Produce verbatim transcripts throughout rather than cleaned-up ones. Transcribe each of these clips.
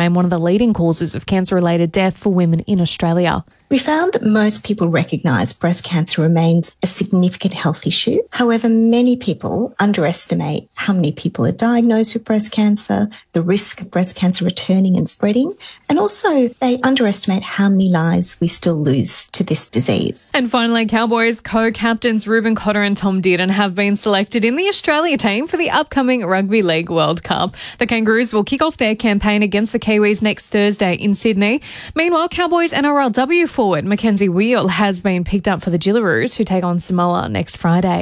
became one of the leading causes of cancer-related death for women in Australia. We found that most people recognise breast cancer remains a significant health issue. However, many people underestimate how many people are diagnosed with breast cancer, the risk of breast cancer returning and spreading, and also they underestimate how many lives we still lose to this disease. And finally, Cowboys co-captains Reuben Cotter and Tom Dearden have been selected in the Australia team for the upcoming Rugby League World Cup. The Kangaroos will kick off their campaign against the Kiwis next Thursday in Sydney. Meanwhile, Cowboys N R L W forward Mackenzie Wheel has been picked up for the Jillaroos, who take on Samoa next Friday.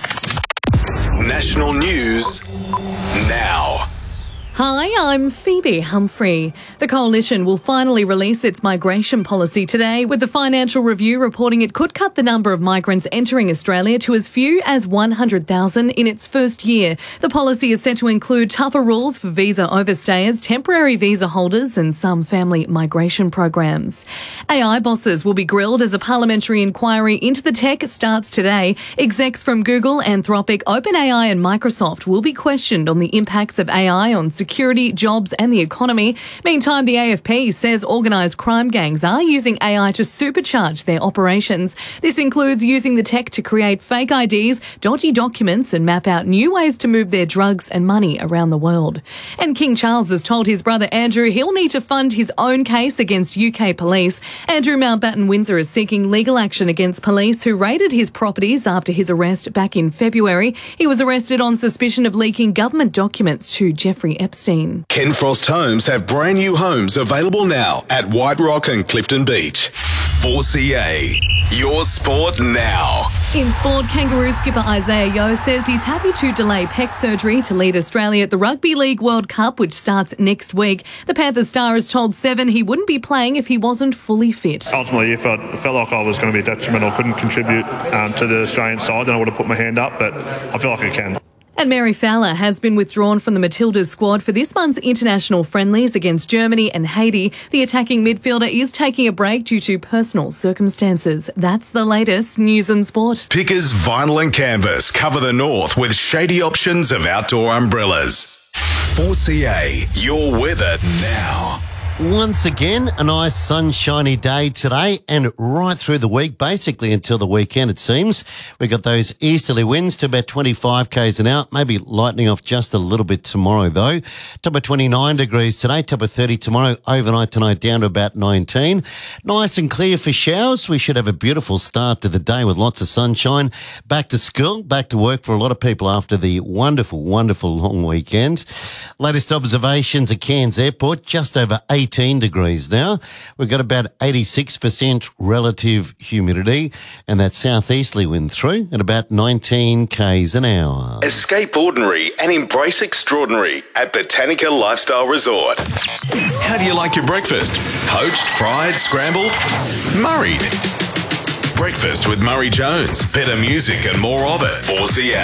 National news now. Hi, I'm Phoebe Humphrey. The Coalition will finally release its migration policy today, with the Financial Review reporting it could cut the number of migrants entering Australia to as few as one hundred thousand in its first year. The policy is set to include tougher rules for visa overstayers, temporary visa holders and some family migration programs. A I bosses will be grilled as a parliamentary inquiry into the tech starts today. Execs from Google, Anthropic, OpenAI and Microsoft will be questioned on the impacts of A I on security, jobs and the economy. Meantime, the A F P says organised crime gangs are using A I to supercharge their operations. This includes using the tech to create fake I Ds, dodgy documents and map out new ways to move their drugs and money around the world. And King Charles has told his brother Andrew he'll need to fund his own case against U K police. Andrew Mountbatten Windsor is seeking legal action against police who raided his properties after his arrest back in February. He was arrested on suspicion of leaking government documents to Jeffrey Epstein. Ken Frost Homes have brand new homes available now at White Rock and Clifton Beach. four C A, your sport now. In sport, Kangaroo skipper Isaiah Yeo says he's happy to delay pec surgery to lead Australia at the Rugby League World Cup, which starts next week. The Panthers star has told Seven he wouldn't be playing if he wasn't fully fit. Ultimately, if I felt like I was going to be detrimental, couldn't contribute um, to the Australian side, then I would have put my hand up, but I feel like I can. And Mary Fowler has been withdrawn from the Matildas squad for this month's international friendlies against Germany and Haiti. The attacking midfielder is taking a break due to personal circumstances. That's the latest news and sport. Pickers Vinyl and Canvas cover the north with shady options of outdoor umbrellas. four C A, your weather now. Once again, a nice sunshiny day today and right through the week, basically until the weekend it seems. We've got those easterly winds to about twenty-five kays an hour, maybe lightening off just a little bit tomorrow though. Top of twenty-nine degrees today, top of thirty tomorrow, overnight tonight down to about nineteen. Nice and clear for showers. We should have a beautiful start to the day with lots of sunshine. Back to school, back to work for a lot of people after the wonderful, wonderful long weekend. Latest observations at Cairns Airport, just over eighteen degrees now. We've got about eighty-six percent relative humidity and that southeasterly wind through at about nineteen kays an hour. Escape ordinary and embrace extraordinary at Botanica Lifestyle Resort. How do you like your breakfast? Poached, fried, scrambled? Murrayed. Breakfast with Murray Jones. Better music and more of it. four C A.